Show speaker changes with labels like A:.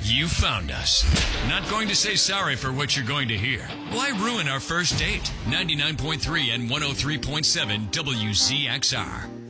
A: You found us. Not going to say sorry for what you're going to hear. Why ruin our first date? 99.3 and 103.7 WZXR.